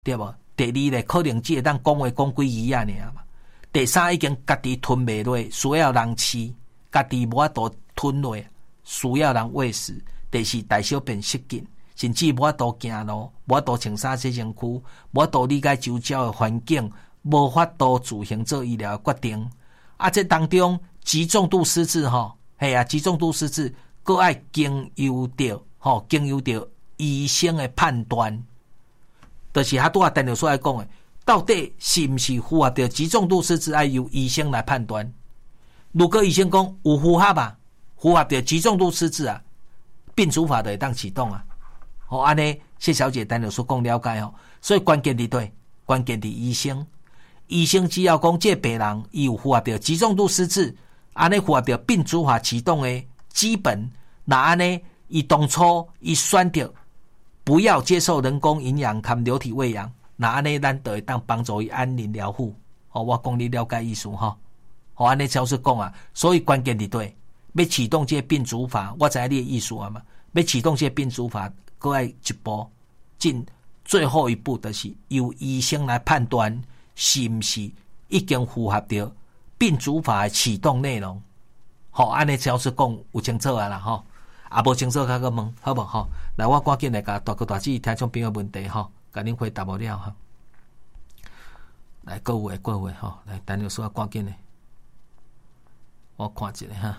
对无？第二咧，可能只会当讲话讲几字啊尔嘛。第三已经家己吞袂落，需要人饲，家己无法度吞落，需要人喂食。第四，大小便失禁，甚至无法度行路，无法度穿衫洗身躯，无法度理解周遭的环境，无法度自行做医疗决定。这当中极重度失智极重度失智，佫爱经由着医生的判断，就是拄啊陈律师来讲的，到底是毋是符合着极重度失智，爱由医生来判断。如果医生讲有符合啊，符合着极重度失智啊，病主法就会当启动啊。安尼谢小姐陈律师讲了解所以关键伫对，关键伫医生。医生只要讲这病人伊有符合着极重度失智，安尼符合着病主法启动的基本，那安尼伊当初伊选择不要接受人工营养含流体喂养，那安尼咱就会当帮助伊安宁疗护。我讲你了解意思安尼就是讲啊，所以关键伫对，要启动这病主法，我知你的意思啊嘛。要启动这病主法，搁爱一步进最后一步，就是由医生来判断是毋是已经符合着病主法的启动内容。安尼就是讲有清楚啊啦无清楚，较个问好无来，我赶紧来甲大哥大姐听众朋友问题甲恁回答无了来，各位来，等律师赶紧的，我看一下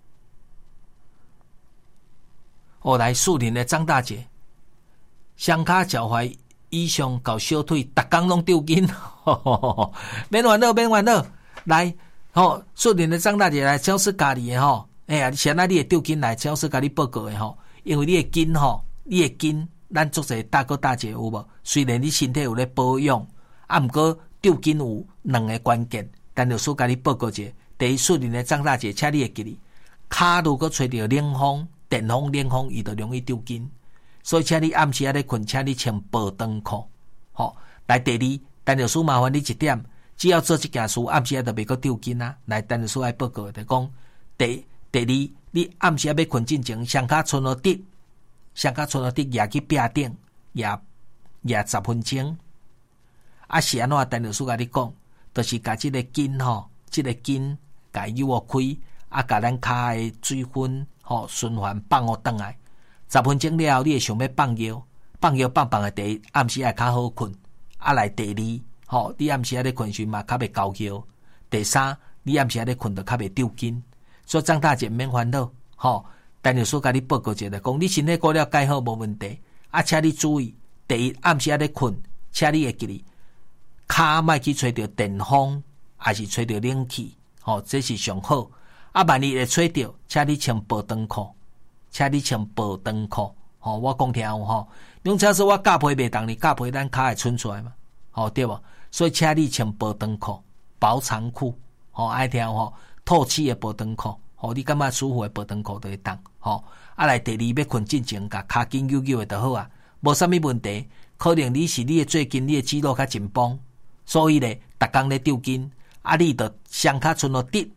来，树林的张大姐，双脚脚踝以上到小腿，逐工拢丢筋，免烦恼，来，树林的张大姐来，超市家里的现在你会丢筋来超市甲你报告的因为你的筋咱做者大哥大姐有无？虽然你身体有咧保养，毋过丢筋有两个关键，但就是甲你报告者，第一，树林的张大姐，请你会记哩，骹如果吹到冷风、电风、冷风，伊就容易丢筋，所以请你暗时咧困，请你穿保暖裤。来，第二，但就是麻烦你一点，只要做这件事，暗时就袂阁丢筋啊。来，但就是来报告就讲，第二，你暗时要困之前，双脚伸落地，压去壁顶，压10分钟。是安怎？但律师甲你讲，就是甲这个筋甲扭开，甲咱骹的水分循环放互转来。10分钟了后，你会想要放尿的第一，暗时会较好困。来第二，你暗时咧困时嘛较袂高尿。第三，你暗时咧困就较袂丢筋。所以张大姐免烦恼，但律师甲你报告一下，讲你身体过了改好无问题。请你注意，第一，暗时咧困，请你会记哩，骹莫去吹着电风，还是吹着冷气，这是上好。万一会吹着，请你穿保暖裤，我讲听有用车说我架皮袂动，你架皮咱骹会伸出来嘛，对无？所以请你穿保暖裤、薄长裤，爱听透气的保暖裤，你感觉舒服的保暖裤就会当。来第二，要困之前，甲骹筋扭扭的就好啊，无啥物问题。可能你最近你的肌肉较紧绷，所以咧，逐工咧丢筋，你就双脚伸落地，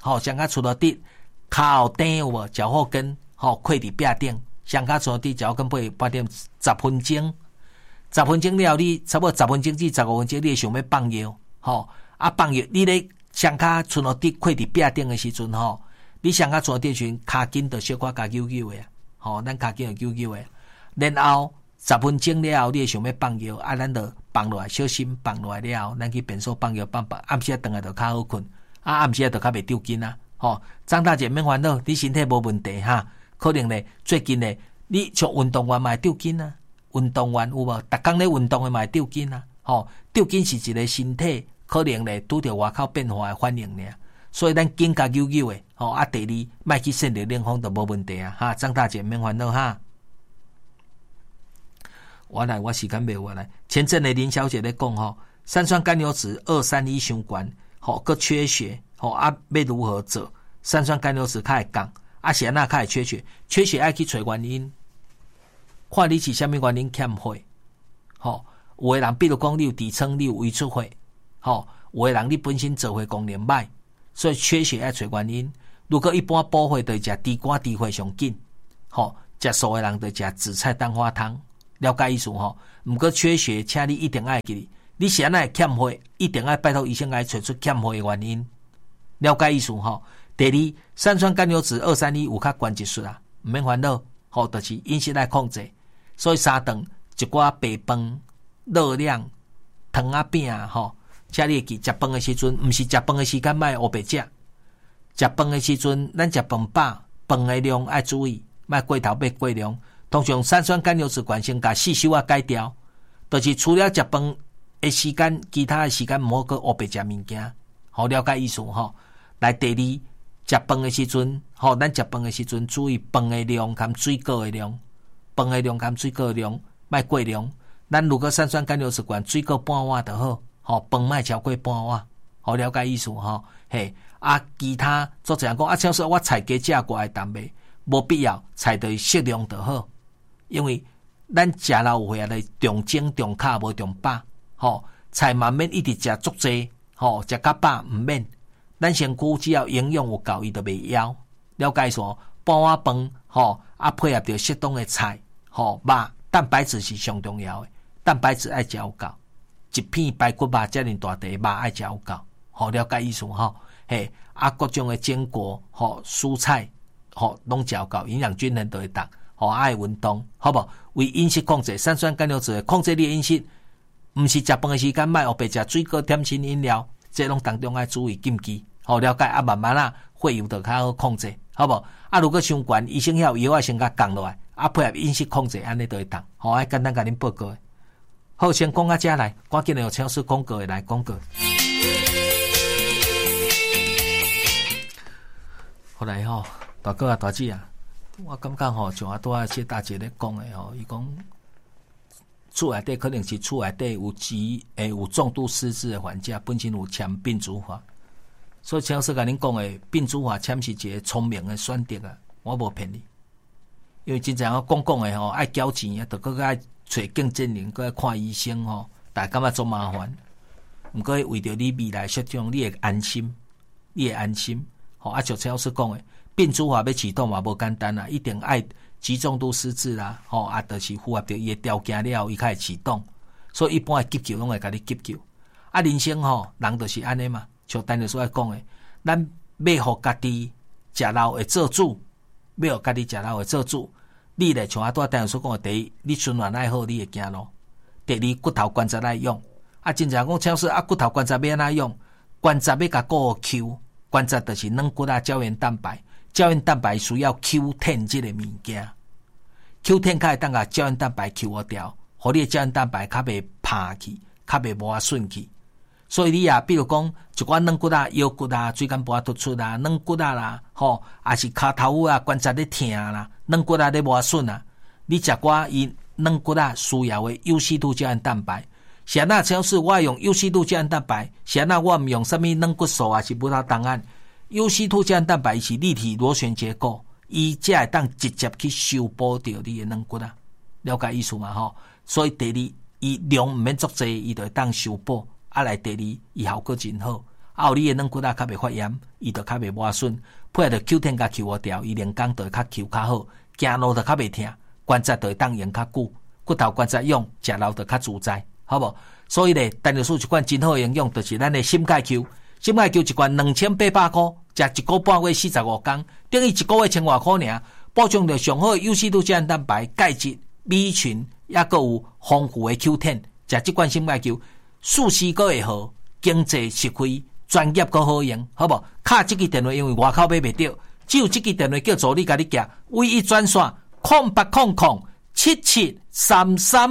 骹后顶有无？脚后跟靠伫壁顶，双脚伸落地，脚后跟背点10分钟。10分钟了，你差不多10分钟至15分钟，你会想要放尿，放尿，你咧双脚伸落地，跪伫壁顶的时阵，你双脚伸落地时，骹筋就小可甲扭扭的，咱骹筋就扭扭的。然后10分钟了后，你会想要放尿，咱就放落来，小心放落来了后，咱去便所放尿放，暗时转来就较好困，暗时就较袂丢筋啊。张大姐免烦恼，你身体无问题可能咧最近咧，你像运动员嘛会丢筋啊，运动员有无？逐工咧运动的嘛会丢筋啊，丢筋是一个身体可能咧拄着外口变化的反应尔，所以咱筋甲扭扭的，第二，莫去晒着冷风就无问题啊，张大姐免烦恼我时间袂话来。前阵的林小姐咧讲三酸甘油酯231伤悬，佮缺血，要如何做？三酸甘油酯较会降。是安那较会缺血？缺血爱去找原因，看你是啥物原因欠血。有的人比如讲你有痔疮，你有胃出血，有的人你本身做血功能歹，所以缺血爱找原因。如果一般补血就食猪肝猪血上紧，食素的人就食紫菜蛋花汤， 了解意思吼？毋过缺血，请你一定爱记，你是安那欠血，一定爱拜托医生来找出欠血的原因。了解意思吼？第二，三酸甘油酯231有较悬一术啊，毋免烦恼，吼，就是饮食来控制。所以三顿一寡白饭、热量、汤啊饼啊，吼，请你会记，食饭的时阵，毋是食饭的时间莫黑白食。食饭的时阵，咱食饭饱，饭的量爱注意，莫过头别过量。通常三酸甘油酯原先甲四收改掉，就是除了食饭的时间，其他的时间毋好去黑白食物件。好了解意思吼。来第二，食饭的时阵，吼，咱食饭的时阵注意饭的量含水果的量，饭的量含水果的量，莫过量。咱如果三酸甘油酯高，水果半碗就好，吼，饭莫超过半碗。好了解意思吼，嘿。其他做这样讲像说我菜加食过来淡薄，无必要，菜就是适量就好。因为咱食老有血来重精重卡无重饱，吼，菜嘛免一直食足济，吼，食较饱毋免。咱身躯只要营养有够，伊就袂枵。了解说半碗饭，吼，配合着适当的菜，吼，肉蛋白质是上重要的，蛋白质爱食有够，一片排骨肉遮尔大块肉爱食有够，好了解意思吼。嘿，各种的坚果、吼蔬菜、吼拢食够，营养均衡都会当，吼爱运动，好不好？为饮食控制，三酸甘油酯控制你的饮食，毋是食饭的时间莫黑白食水果、甜心饮料，这拢当中爱注意禁忌，好了解慢慢血油就较好控制，好不好？如果伤悬，医生要药啊先甲降落来，配合饮食控制，安尼都会当，好爱简单甲恁报告。好，先讲到这来，赶紧有超市广告的来广告。后来吼，大哥啊、大姐啊，我感觉吼，像拄仔谢大姐咧讲的吼，伊讲厝内底可能是厝内底有重度失智的患者，本身有签病主法，所以超市甲恁讲的病主法签是一个聪明的选择啊，我无骗你，因为真正我讲的吼，爱缴钱啊，就搁爱找竞争人，搁爱看医生吼，大家感觉做麻烦，毋过为着你未来适中，你会安心，好，像陈老师讲的，病主法要启动嘛无简单啦，一定爱极重度失智啦，就是符合着伊的条件了，伊才会启动。所以一般的急救拢会甲你急救。人生人就是安尼嘛，像陈老师爱讲的，咱要互家己食老会做主，要互家己食老会做主。你咧像拄陈老师讲的，第一，你循环爱好，你会行路；第二，骨头关节爱用。真正讲陈老师骨头关节要安怎用？关节要甲顾 Q。关节就是软骨胶原蛋白，胶原蛋白需要 Q10 这个物件 ，Q10 才会当甲胶原蛋白 Q 掉，互你的胶原蛋白较袂拍去，较袂磨损去。所以你比如讲一寡软骨腰骨椎间盘突出软骨啦，也是骹头关节咧疼啦，软骨咧磨损你食寡伊软骨需要的优势度胶原蛋白。是安那超市我用优势度胶原蛋白，是安那我毋用什么软骨素是无头档案。优势度胶原蛋白是立体螺旋结构，伊才会当直接去修补掉你的软骨了解意思嘛吼？所以第二，伊量毋免足济，伊就会当修补。来第二，伊效果真好。有你的软骨较袂发炎，伊就较袂磨损。配合着 Q10 甲 Q 掉，伊连工就会较 Q 较好，行路就较袂疼，关节就会当用较久，骨头关节用，食老就较自在。好不？所以咧，陈老师一罐真好的营养，就是咱的心钙 Q。心钙 Q 一罐2800块，食1个半月45天，等于1个月1000多块尔，保障着上好的优势度胶原蛋白、钙质、B群，也个有丰富的 Q10。食这罐心钙 Q， 舒适个会好，经济实惠，专业个好用，好不？卡这个电话，因为外口买袂到，只有这个电话叫助理甲你寄，唯一专线08007733。